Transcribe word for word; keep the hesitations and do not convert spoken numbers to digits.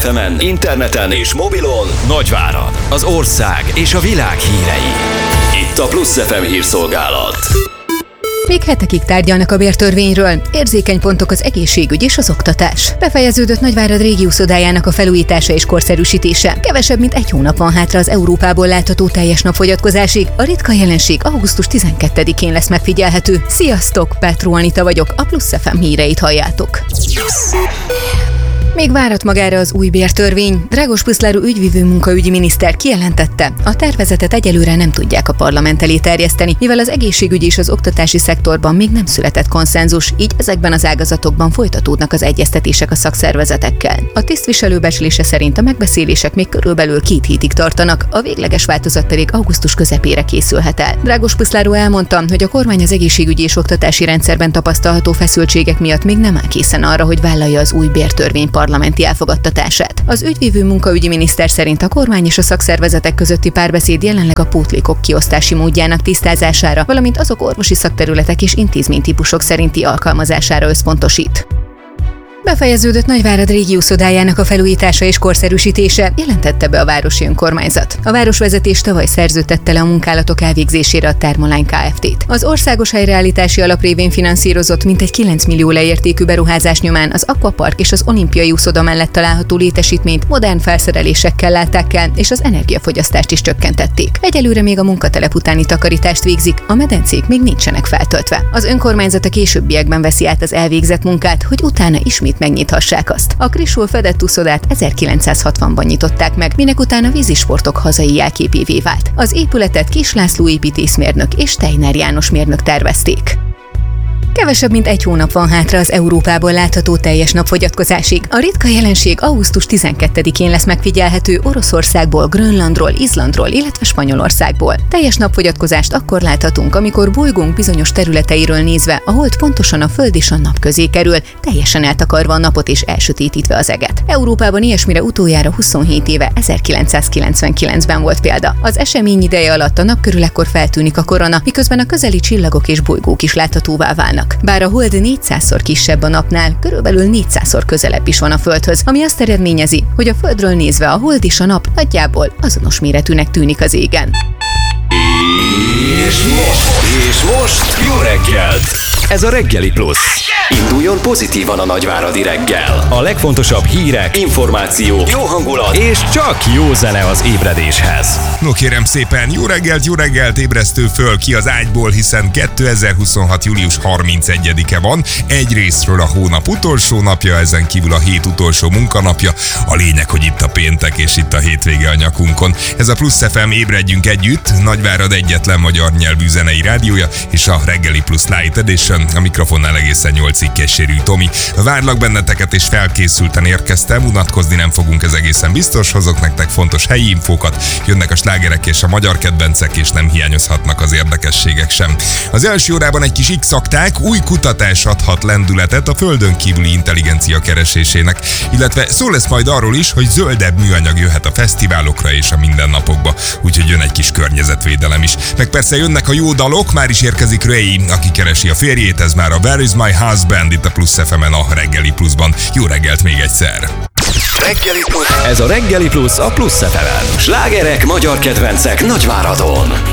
ef emen, interneten és mobilon Nagyvárad, az ország és a világ hírei. Itt a Plusz ef em hírszolgálat. Még hetekig tárgyalnak a bértörvényről, érzékeny pontok az egészségügy és az oktatás. Befejeződött Nagyvárad régi úszodájának a felújítása és korszerűsítése. Kevesebb, mint egy hónap van hátra az Európából látható teljes napfogyatkozásig. A ritka jelenség augusztus tizenkettedikén lesz megfigyelhető. Sziasztok, Petró Anita vagyok, a Plusz ef em híreit halljátok. Még várat magára az új bértörvény. Drágos Puszláru ügyvívő munkaügyi miniszter kijelentette, a tervezetet egyelőre nem tudják a parlament elé terjeszteni, mivel az egészségügyi és az oktatási szektorban még nem született konszenzus, így ezekben az ágazatokban folytatódnak az egyeztetések a szakszervezetekkel. A tisztviselő becslése szerint a megbeszélések még körülbelül két hétig tartanak, a végleges változat pedig augusztus közepére készülhet el. Drágos Puszláru elmondta, hogy a kormány az egészségügyi és oktatási rendszerben tapasztalható feszültségek miatt még nem áll készen arra, hogy vállalja az új bértörvény parlamenti elfogadtatását. Az ügyvívő munkaügyi miniszter szerint a kormány és a szakszervezetek közötti párbeszéd jelenleg a pótlékok kiosztási módjának tisztázására, valamint azok orvosi szakterületek és intézménytípusok szerinti alkalmazására összpontosít. Befejeződött Nagyvárad régi úszodájának a felújítása és korszerűsítése, jelentette be a városi önkormányzat. A városvezetés tavaly szerződtette le a munkálatok elvégzésére a Thermoline Kft-t. Az országos helyreállítási alap révén finanszírozott mintegy kilenc millió leértékű beruházás nyomán az Aquapark és az olimpiai úszoda mellett található létesítményt modern felszerelésekkel látták el, és az energiafogyasztást is csökkentették. Egyelőre még a munkatelep utáni takarítást végzik, a medencék még nincsenek feltöltve. Az önkormányzat a későbbiekben veszi át az elvégzett munkát, hogy utána ismét megnyithassák azt. A Krisul fedett úszodát ezerkilencszázhatvanban nyitották meg, minek után a vízisportok hazai jelképévé vált. Az épületet Kis László építészmérnök és Steiner János mérnök tervezték. Kevesebb, mint egy hónap van hátra az Európából látható teljes napfogyatkozásig. A ritka jelenség augusztus tizenkettedikén lesz megfigyelhető Oroszországból, Grönlandról, Izlandról, illetve Spanyolországból. Teljes napfogyatkozást akkor láthatunk, amikor bolygónk bizonyos területeiről nézve a hold pontosan a Föld és a Nap közé kerül, teljesen eltakarva a napot és elsötétítve az eget. Európában ilyesmire utoljára huszonhét éve, ezerkilencszázkilencvenkilencben volt példa. Az esemény ideje alatt a nap körül ekkor feltűnik a korona, miközben a közeli csillagok és bolygók is láthatóvá válnak. Bár a hold négyszázszor kisebb a napnál, körülbelül négyszázszor közelebb is van a Földhöz, ami azt eredményezi, hogy a Földről nézve a hold és a nap nagyjából azonos méretűnek tűnik az égen. És most, és most jó reggelt! Ez a Reggeli Plusz. Induljon pozitívan a nagyváradi reggel. A legfontosabb hírek, információk, jó hangulat és csak jó zene az ébredéshez. No kérem szépen, jó reggelt, jó reggelt, ébresztő föl ki az ágyból, hiszen kétezer-huszonhat. július harmincegyedike van. Egy részről a hónap utolsó napja, ezen kívül a hét utolsó munkanapja. A lényeg, hogy itt a péntek és itt a hétvége a nyakunkon. Ez a Plusz ef em, ébredjünk együtt, Nagyvárad egyetlen magyar nyelvű zenei rádiója és a Reggeli Plusz Light Edition. A mikrofonnál egészen nyolcig keserű Tomi. Várlak benneteket és felkészülten érkeztem, unatkozni nem fogunk, ez egészen biztos, hozok nektek fontos helyi infókat, jönnek a slágerek és a magyar kedvencek, és nem hiányozhatnak az érdekességek sem. Az első órában egy kis X-akták, új kutatás adhat lendületet a földön kívüli intelligencia keresésének, illetve szó lesz majd arról is, hogy zöldebb műanyag jöhet a fesztiválokra és a mindennapokba, úgyhogy jön egy kis környezetvédelem is. Meg persze jönnek a jó dalok, már is érkezik Ray, aki keresi a férjét, ez már a Where is my husband itt a Plusz ef emen, a Reggeli Pluszban. Jó reggelt még egyszer! Reggeli Plusz. Ez a Reggeli Plusz a Plusz ef emen. Slágerek, magyar kedvencek Nagyváradon.